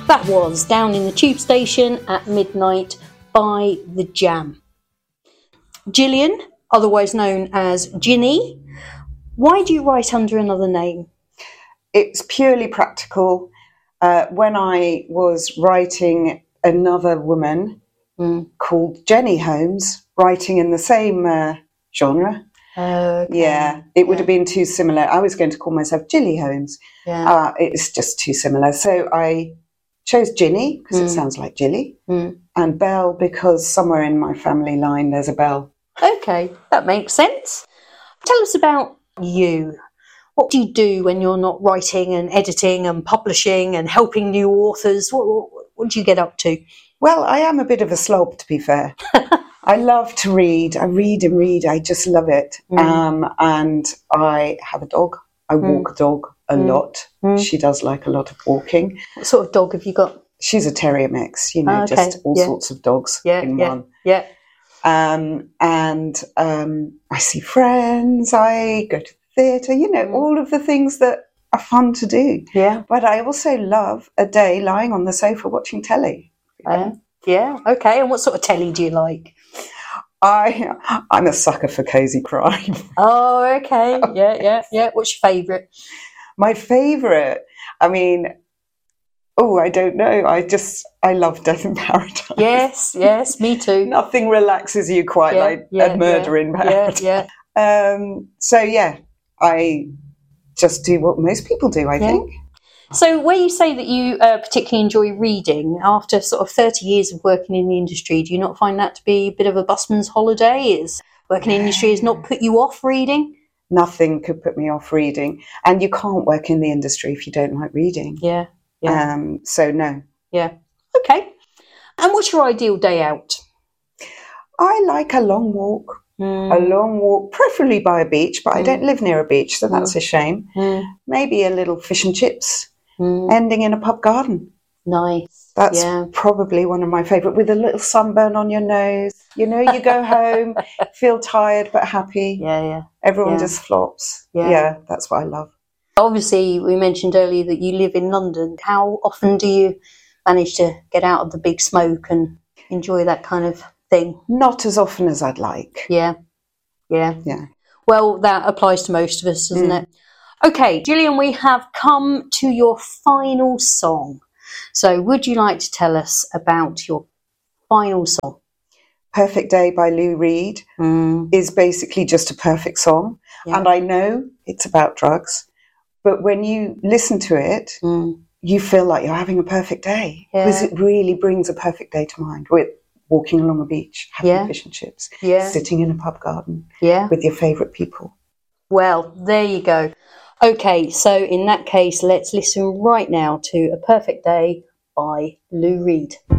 That was Down in the Tube Station at Midnight by The Jam. Gillian, otherwise known as Ginny, why do you write under another name? It's purely practical. When I was writing another woman called Jenny Holmes, writing in the same genre, it would have been too similar. I was going to call myself Gilly Holmes. It's just too similar. So I chose Ginny because it sounds like Gilly, and Bell because somewhere in my family line there's a Bell. Okay, that makes sense. Tell us about you. What do you do when you're not writing and editing and publishing and helping new authors? What do you get up to? Well, I am a bit of a slob, to be fair. I love to read. I read and read. I just love it. And I have a dog. I walk a dog a lot. She does like a lot of walking. What sort of dog have you got? She's a terrier mix, just all sorts of dogs in one. Yeah. And I see friends. I go to theatre, all of the things that are fun to do. Yeah. But I also love a day lying on the sofa watching telly. Yeah, okay. And what sort of telly do you like? I'm a sucker for cosy crime. Oh, okay. Yeah. What's your favourite? My favourite, I don't know. I love Death in Paradise. Yes, me too. Nothing relaxes you quite like a murder in paradise. I just do what most people do, I think. So where you say that you particularly enjoy reading, after sort of 30 years of working in the industry, do you not find that to be a bit of a busman's holiday? Is working in the industry has not put you off reading? Nothing could put me off reading. And you can't work in the industry if you don't like reading. Yeah. So no. Yeah. Okay. And what's your ideal day out? I like a long walk. A long walk, preferably by a beach, but I don't live near a beach, so that's a shame. Maybe a little fish and chips, ending in a pub garden. Nice. That's probably one of my favourite, with a little sunburn on your nose. You go home, feel tired but happy. Yeah. Everyone just flops. Yeah, that's what I love. Obviously, we mentioned earlier that you live in London. How often do you manage to get out of the big smoke and enjoy that kind of thing? Not as often as I'd like. Yeah. Well, that applies to most of us, doesn't it? Okay, Gillian, we have come to your final song. So would you like to tell us about your final song? Perfect Day by Lou Reed is basically just a perfect song. And I know it's about drugs, but when you listen to it, you feel like you're having a perfect day, because it really brings a perfect day to mind. With walking along a beach, having fish and chips, sitting in a pub garden with your favourite people. Well, there you go. Okay, so in that case, let's listen right now to A Perfect Day by Lou Reed.